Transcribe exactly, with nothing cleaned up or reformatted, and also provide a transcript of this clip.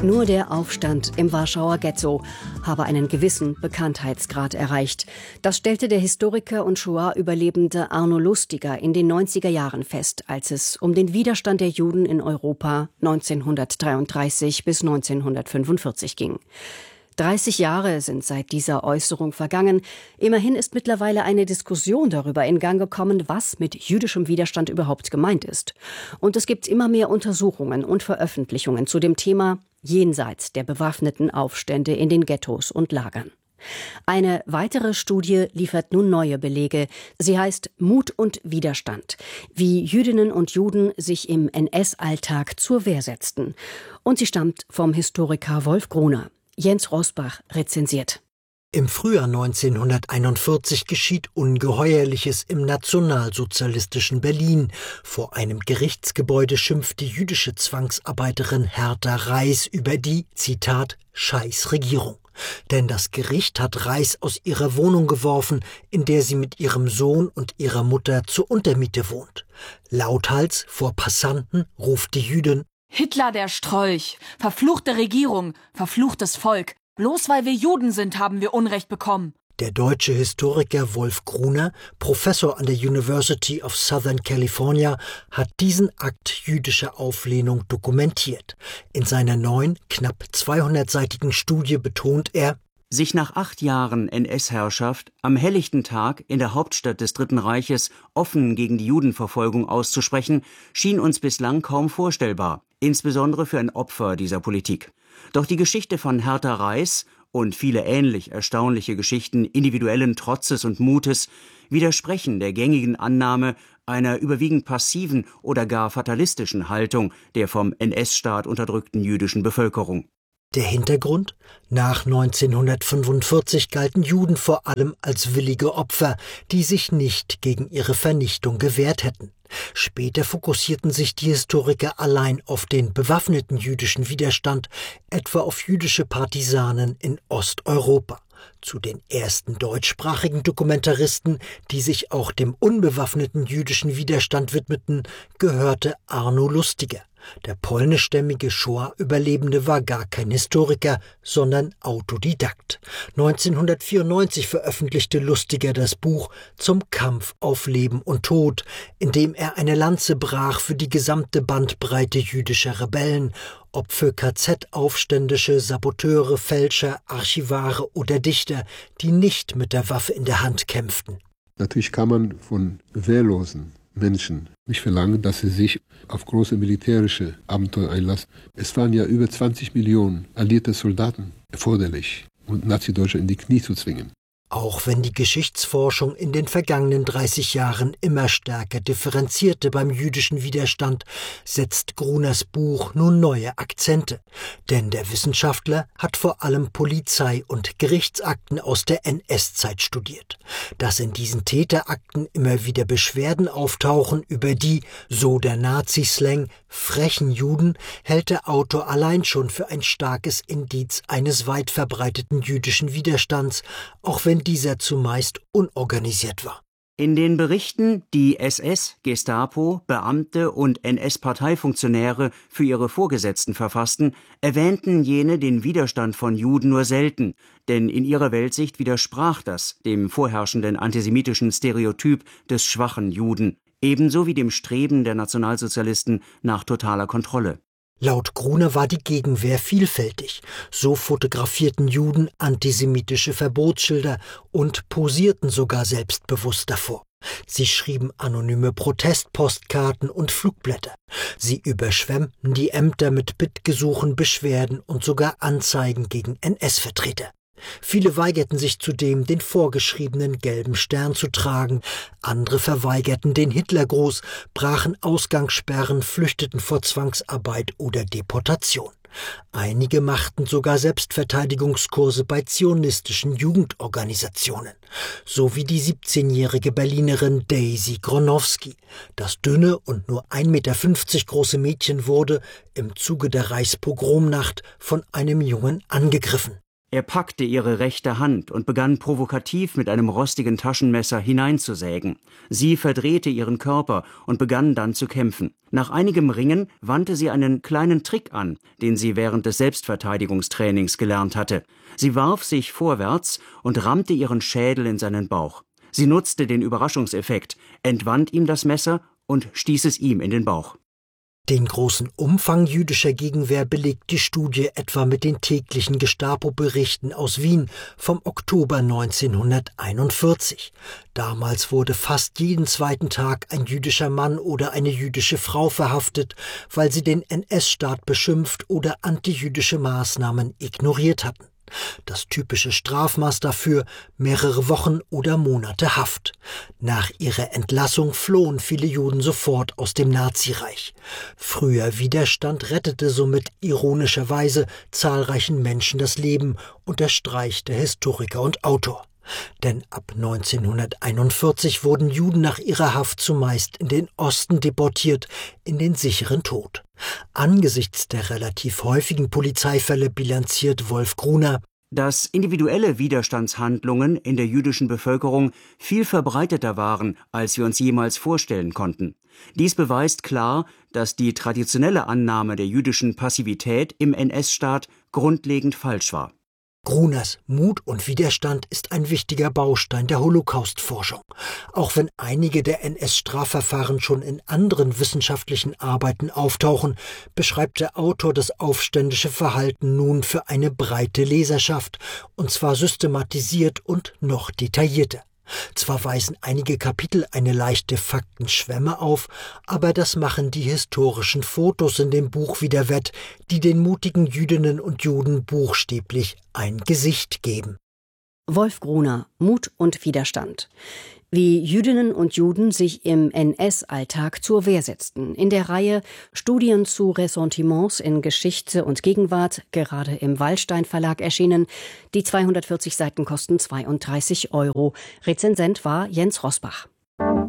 Nur der Aufstand im Warschauer Ghetto habe einen gewissen Bekanntheitsgrad erreicht. Das stellte der Historiker und Shoah-Überlebende Arno Lustiger in den neunziger Jahren fest, als es um den Widerstand der Juden in Europa neunzehnhundertdreiunddreißig bis neunzehnhundertfünfundvierzig ging. dreißig Jahre sind seit dieser Äußerung vergangen. Immerhin ist mittlerweile eine Diskussion darüber in Gang gekommen, was mit jüdischem Widerstand überhaupt gemeint ist. Und es gibt immer mehr Untersuchungen und Veröffentlichungen zu dem Thema jenseits der bewaffneten Aufstände in den Ghettos und Lagern. Eine weitere Studie liefert nun neue Belege. Sie heißt Mut und Widerstand, wie Jüdinnen und Juden sich im N S-Alltag zur Wehr setzten. Und sie stammt vom Historiker Wolf Gruner. Jens Rosbach rezensiert. Im Frühjahr neunzehnhunderteinundvierzig geschieht Ungeheuerliches im nationalsozialistischen Berlin. Vor einem Gerichtsgebäude schimpft die jüdische Zwangsarbeiterin Hertha Reis über die, Zitat, Scheißregierung. Denn das Gericht hat Reis aus ihrer Wohnung geworfen, in der sie mit ihrem Sohn und ihrer Mutter zur Untermiete wohnt. Lauthals vor Passanten ruft die Jüdin: Hitler der Strolch, verfluchte Regierung, verfluchtes Volk. Bloß weil wir Juden sind, haben wir Unrecht bekommen. Der deutsche Historiker Wolf Gruner, Professor an der University of Southern California, hat diesen Akt jüdischer Auflehnung dokumentiert. In seiner neuen, knapp zweihundertseitigen Studie betont er: Sich nach acht Jahren N S-Herrschaft am helllichten Tag in der Hauptstadt des Dritten Reiches offen gegen die Judenverfolgung auszusprechen, schien uns bislang kaum vorstellbar, insbesondere für ein Opfer dieser Politik. Doch die Geschichte von Hertha Reis und viele ähnlich erstaunliche Geschichten individuellen Trotzes und Mutes widersprechen der gängigen Annahme einer überwiegend passiven oder gar fatalistischen Haltung der vom N S-Staat unterdrückten jüdischen Bevölkerung. Der Hintergrund? Nach neunzehnhundertfünfundvierzig galten Juden vor allem als willige Opfer, die sich nicht gegen ihre Vernichtung gewehrt hätten. Später fokussierten sich die Historiker allein auf den bewaffneten jüdischen Widerstand, etwa auf jüdische Partisanen in Osteuropa. Zu den ersten deutschsprachigen Dokumentaristen, die sich auch dem unbewaffneten jüdischen Widerstand widmeten, gehörte Arno Lustiger. Der polnischstämmige Shoah-Überlebende war gar kein Historiker, sondern Autodidakt. neunzehnhundertvierundneunzig veröffentlichte Lustiger das Buch Zum Kampf auf Leben und Tod, in dem er eine Lanze brach für die gesamte Bandbreite jüdischer Rebellen, ob für K Z-Aufständische, Saboteure, Fälscher, Archivare oder Dichter, die nicht mit der Waffe in der Hand kämpften. Natürlich kann man von wehrlosen Menschen nicht verlangen, dass sie sich auf große militärische Abenteuer einlassen. Es waren ja über zwanzig Millionen alliierte Soldaten erforderlich, um Nazi-Deutschland in die Knie zu zwingen. Auch wenn die Geschichtsforschung in den vergangenen dreißig Jahren immer stärker differenzierte beim jüdischen Widerstand, setzt Gruners Buch nun neue Akzente. Denn der Wissenschaftler hat vor allem Polizei- und Gerichtsakten aus der N S-Zeit studiert. Dass in diesen Täterakten immer wieder Beschwerden auftauchen über die, so der Nazi-Slang, frechen Juden, hält der Autor allein schon für ein starkes Indiz eines weit verbreiteten jüdischen Widerstands, auch wenn dieser zumeist unorganisiert war. In den Berichten, die S S, Gestapo, Beamte und N S-Parteifunktionäre für ihre Vorgesetzten verfassten, erwähnten jene den Widerstand von Juden nur selten, denn in ihrer Weltsicht widersprach das dem vorherrschenden antisemitischen Stereotyp des schwachen Juden, ebenso wie dem Streben der Nationalsozialisten nach totaler Kontrolle. Laut Gruner war die Gegenwehr vielfältig. So fotografierten Juden antisemitische Verbotsschilder und posierten sogar selbstbewusst davor. Sie schrieben anonyme Protestpostkarten und Flugblätter. Sie überschwemmten die Ämter mit Bittgesuchen, Beschwerden und sogar Anzeigen gegen N S-Vertreter. Viele weigerten sich zudem, den vorgeschriebenen gelben Stern zu tragen. Andere verweigerten den Hitlergruß, brachen Ausgangssperren, flüchteten vor Zwangsarbeit oder Deportation. Einige machten sogar Selbstverteidigungskurse bei zionistischen Jugendorganisationen. So wie die siebzehnjährige Berlinerin Daisy Gronowski. Das dünne und nur ein Meter fünfzig große Mädchen wurde im Zuge der Reichspogromnacht von einem Jungen angegriffen. Er packte ihre rechte Hand und begann provokativ mit einem rostigen Taschenmesser hineinzusägen. Sie verdrehte ihren Körper und begann dann zu kämpfen. Nach einigem Ringen wandte sie einen kleinen Trick an, den sie während des Selbstverteidigungstrainings gelernt hatte. Sie warf sich vorwärts und rammte ihren Schädel in seinen Bauch. Sie nutzte den Überraschungseffekt, entwand ihm das Messer und stieß es ihm in den Bauch. Den großen Umfang jüdischer Gegenwehr belegt die Studie etwa mit den täglichen Gestapo-Berichten aus Wien vom Oktober neunzehnhunderteinundvierzig. Damals wurde fast jeden zweiten Tag ein jüdischer Mann oder eine jüdische Frau verhaftet, weil sie den N S-Staat beschimpft oder antijüdische Maßnahmen ignoriert hatten. Das typische Strafmaß dafür: mehrere Wochen oder Monate Haft. Nach ihrer Entlassung flohen viele Juden sofort aus dem Nazireich. Früher Widerstand rettete somit ironischerweise zahlreichen Menschen das Leben, unterstreicht der Historiker und Autor. Denn ab neunzehnhunderteinundvierzig wurden Juden nach ihrer Haft zumeist in den Osten deportiert, in den sicheren Tod. Angesichts der relativ häufigen Polizeifälle bilanziert Wolf Gruner: Dass individuelle Widerstandshandlungen in der jüdischen Bevölkerung viel verbreiteter waren, als wir uns jemals vorstellen konnten. Dies beweist klar, dass die traditionelle Annahme der jüdischen Passivität im N S-Staat grundlegend falsch war. Gruners Mut und Widerstand ist ein wichtiger Baustein der Holocaust-Forschung. Auch wenn einige der N S-Strafverfahren schon in anderen wissenschaftlichen Arbeiten auftauchen, beschreibt der Autor das aufständische Verhalten nun für eine breite Leserschaft, und zwar systematisiert und noch detaillierter. Zwar weisen einige Kapitel eine leichte Faktenschwemme auf, aber das machen die historischen Fotos in dem Buch wieder wett, die den mutigen Jüdinnen und Juden buchstäblich ein Gesicht geben. Wolf Gruner, Mut und Widerstand. Wie Jüdinnen und Juden sich im N S-Alltag zur Wehr setzten. In der Reihe Studien zu Ressentiments in Geschichte und Gegenwart, gerade im Wallstein Verlag erschienen. Die zweihundertvierzig Seiten kosten zweiunddreißig Euro. Rezensent war Jens Rosbach.